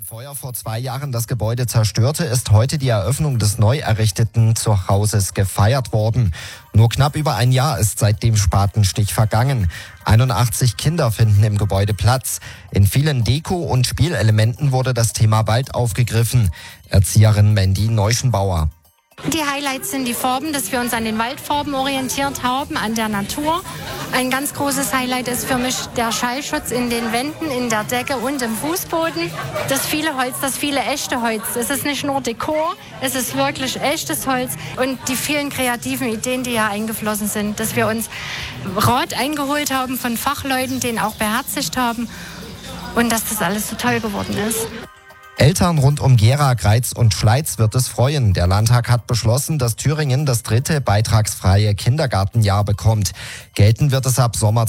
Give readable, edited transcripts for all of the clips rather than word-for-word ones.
Feuer vor 2 Jahren das Gebäude zerstörte, ist heute die Eröffnung des neu errichteten Zuhauses gefeiert worden. Nur knapp über ein Jahr ist seit dem Spatenstich vergangen. 81 Kinder finden im Gebäude Platz. In vielen Deko- und Spielelementen wurde das Thema Wald aufgegriffen. Erzieherin Mandy Neuschenbauer. Die Highlights sind die Farben, dass wir uns an den Waldfarben orientiert haben, an der Natur. Ein ganz großes Highlight ist für mich der Schallschutz in den Wänden, in der Decke und im Fußboden. Das viele Holz, das viele echte Holz. Es ist nicht nur Dekor, es ist wirklich echtes Holz. Und die vielen kreativen Ideen, die hier eingeflossen sind, dass wir uns Rat eingeholt haben von Fachleuten, den auch beherzigt haben und dass das alles so toll geworden ist. Eltern rund um Gera, Greiz und Schleiz wird es freuen. Der Landtag hat beschlossen, dass Thüringen das 3. beitragsfreie Kindergartenjahr bekommt. Gelten wird es ab Sommer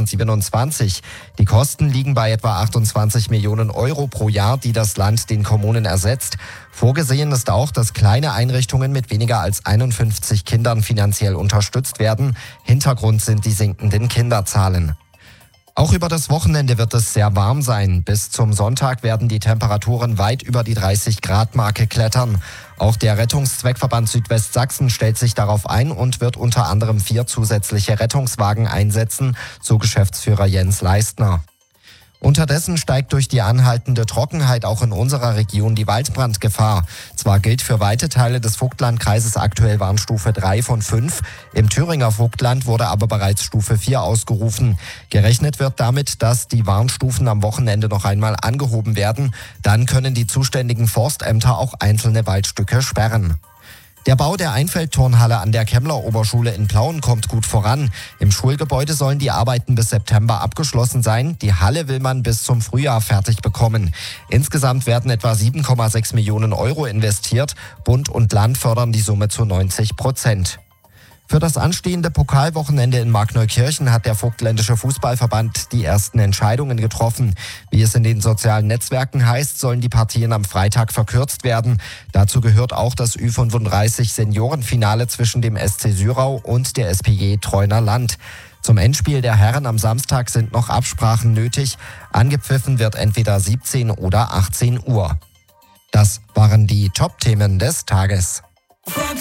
2027. Die Kosten liegen bei etwa 28 Millionen Euro pro Jahr, die das Land den Kommunen ersetzt. Vorgesehen ist auch, dass kleine Einrichtungen mit weniger als 51 Kindern finanziell unterstützt werden. Hintergrund sind die sinkenden Kinderzahlen. Auch über das Wochenende wird es sehr warm sein. Bis zum Sonntag werden die Temperaturen weit über die 30-Grad-Marke klettern. Auch der Rettungszweckverband Südwestsachsen stellt sich darauf ein und wird unter anderem 4 zusätzliche Rettungswagen einsetzen, so Geschäftsführer Jens Leistner. Unterdessen steigt durch die anhaltende Trockenheit auch in unserer Region die Waldbrandgefahr. Zwar gilt für weite Teile des Vogtlandkreises aktuell Warnstufe 3 von 5, im Thüringer Vogtland wurde aber bereits Stufe 4 ausgerufen. Gerechnet wird damit, dass die Warnstufen am Wochenende noch einmal angehoben werden. Dann können die zuständigen Forstämter auch einzelne Waldstücke sperren. Der Bau der Einfeldturnhalle an der Kemmler-Oberschule in Plauen kommt gut voran. Im Schulgebäude sollen die Arbeiten bis September abgeschlossen sein. Die Halle will man bis zum Frühjahr fertig bekommen. Insgesamt werden etwa 7,6 Millionen Euro investiert. Bund und Land fördern die Summe zu 90%. Für das anstehende Pokalwochenende in Markneukirchen hat der Vogtländische Fußballverband die ersten Entscheidungen getroffen. Wie es in den sozialen Netzwerken heißt, sollen die Partien am Freitag verkürzt werden. Dazu gehört auch das Ü35 Seniorenfinale zwischen dem SC Syrau und der SPG Treuner Land. Zum Endspiel der Herren am Samstag sind noch Absprachen nötig. Angepfiffen wird entweder 17 oder 18 Uhr. Das waren die Top-Themen des Tages.